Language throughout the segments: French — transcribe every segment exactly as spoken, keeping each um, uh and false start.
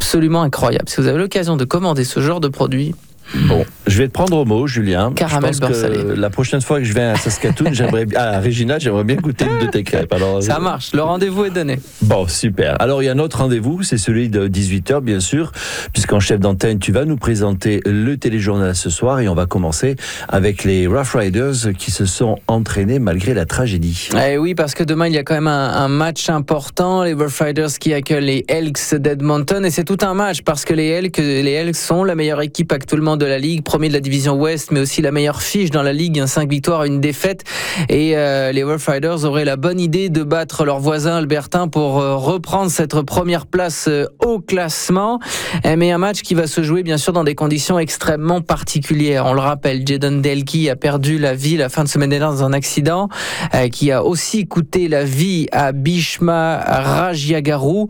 absolument incroyable. Si vous avez l'occasion de commander ce genre de produit, bon, je vais te prendre au mot, Julien. Caramel je pense beurre que salé. La prochaine fois que je viens à Saskatoon, j'aimerais, à Regina, j'aimerais bien goûter une de tes crêpes. Alors, ça marche, le rendez-vous est donné. Bon, super. Alors, il y a un autre rendez-vous, c'est celui de dix-huit heures, bien sûr, puisqu'en chef d'antenne, tu vas nous présenter le téléjournal ce soir, et on va commencer avec les Rough Riders qui se sont entraînés malgré la tragédie. Eh oui, parce que demain, il y a quand même un, un match important, les Rough Riders qui accueillent les Elks d'Edmonton, et c'est tout un match, parce que les Elks, les Elks sont la meilleure équipe actuellement de la Ligue, premier de la division Ouest, mais aussi la meilleure fiche dans la Ligue, cinq victoires, une défaite, et euh, les Rough Riders auraient la bonne idée de battre leurs voisins albertains pour euh, reprendre cette première place euh, au classement, eh, mais un match qui va se jouer bien sûr dans des conditions extrêmement particulières. On le rappelle, Jaden Delkey a perdu la vie la fin de semaine dernière dans un accident euh, qui a aussi coûté la vie à Bhishma Rajiagaru,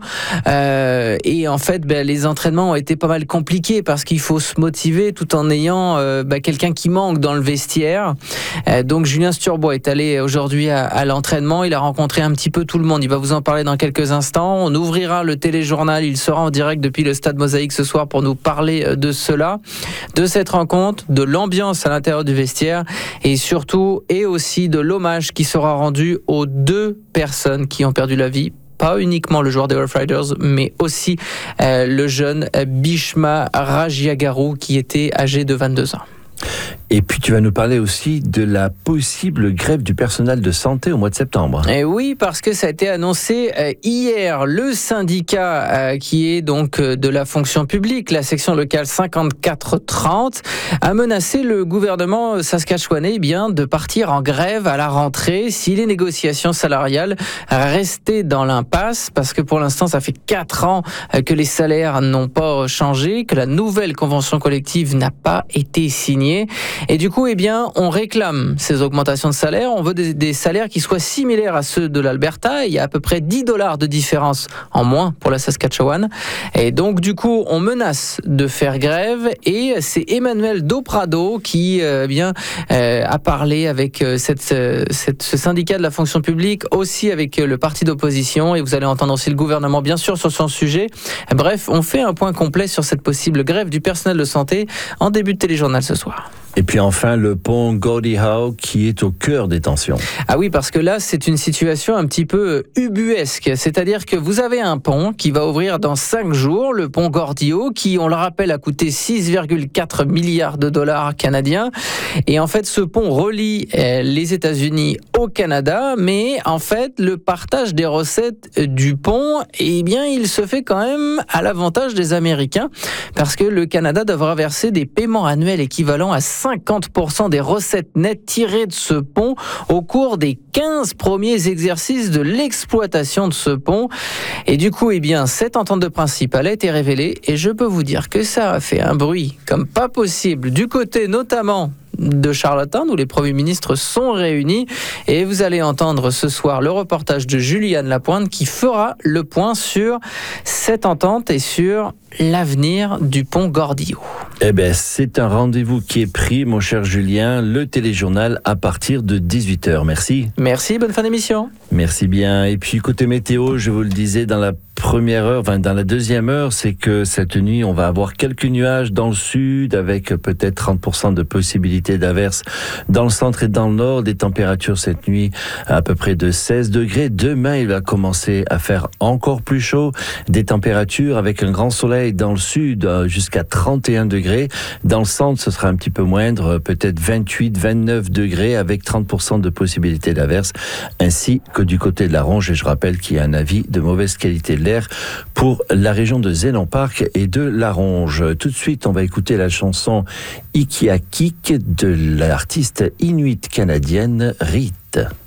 euh, et en fait ben, les entraînements ont été pas mal compliqués parce qu'il faut se motiver tout en ayant euh, bah, quelqu'un qui manque dans le vestiaire. Euh, donc Julien Sturbois est allé aujourd'hui à, à l'entraînement, il a rencontré un petit peu tout le monde, il va vous en parler dans quelques instants. On ouvrira le téléjournal, il sera en direct depuis le stade Mosaïque ce soir pour nous parler de cela, de cette rencontre, de l'ambiance à l'intérieur du vestiaire et surtout et aussi de l'hommage qui sera rendu aux deux personnes qui ont perdu la vie. Pas uniquement le joueur des Rough Riders, mais aussi euh, le jeune Bhishma Rajiagaru qui était âgé de vingt-deux ans. Et puis tu vas nous parler aussi de la possible grève du personnel de santé au mois de septembre. Et oui, parce que ça a été annoncé euh, hier. Le syndicat euh, qui est donc euh, de la fonction publique, la section locale cinquante-quatre trente, a menacé le gouvernement saskatchewanais eh bien, de partir en grève à la rentrée si les négociations salariales restaient dans l'impasse, parce que pour l'instant, ça fait quatre ans euh, que les salaires n'ont pas changé, que la nouvelle convention collective n'a pas été signée. Et du coup, eh bien, on réclame ces augmentations de salaire. On veut des, des salaires qui soient similaires à ceux de l'Alberta. Il y a à peu près dix dollars de différence en moins pour la Saskatchewan. Et donc, du coup, on menace de faire grève. Et c'est Emmanuel Doprado qui euh, bien, euh, a parlé avec euh, cette, cette, ce syndicat de la fonction publique, aussi avec euh, le parti d'opposition. Et vous allez entendre aussi le gouvernement, bien sûr, sur son sujet. Bref, on fait un point complet sur cette possible grève du personnel de santé en début de téléjournal ce soir. Et puis enfin, le pont Gordie Howe qui est au cœur des tensions. Ah oui, parce que là, c'est une situation un petit peu ubuesque. C'est-à-dire que vous avez un pont qui va ouvrir dans cinq jours, le pont Gordie Howe, qui, on le rappelle, a coûté six virgule quatre milliards de dollars canadiens. Et en fait, ce pont relie les États-Unis au Canada, mais en fait, le partage des recettes du pont, eh bien, il se fait quand même à l'avantage des Américains, parce que le Canada devra verser des paiements annuels équivalents à cinquante pour cent des recettes nettes tirées de ce pont au cours des quinze premiers exercices de l'exploitation de ce pont. Et du coup, eh bien, cette entente de principe, elle a été révélée et je peux vous dire que ça a fait un bruit comme pas possible du côté notamment de Charlottetown où les premiers ministres sont réunis et vous allez entendre ce soir le reportage de Juliane Lapointe qui fera le point sur cette entente et sur l'avenir du pont Gordie Howe. Eh bien, c'est un rendez-vous qui est pris, mon cher Julien, le téléjournal à partir de dix-huit heures. Merci. Merci, bonne fin d'émission. Merci bien. Et puis, côté météo, je vous le disais dans la première heure, enfin dans la deuxième heure, c'est que cette nuit, on va avoir quelques nuages dans le sud avec peut-être trente pour cent de possibilités d'averses dans le centre et dans le nord. Des températures cette nuit à peu près de seize degrés. Demain, il va commencer à faire encore plus chaud. Des températures avec un grand soleil dans le sud jusqu'à trente et un degrés. Dans le centre, ce sera un petit peu moindre, peut-être vingt-huit, vingt-neuf degrés avec trente pour cent de possibilités d'averses, ainsi que du côté de la Ronge. Et je rappelle qu'il y a un avis de mauvaise qualité de l'air pour la région de Zénon Park et de la Ronge. Tout de suite, on va écouter la chanson Ikiakik de l'artiste inuit canadienne Rite.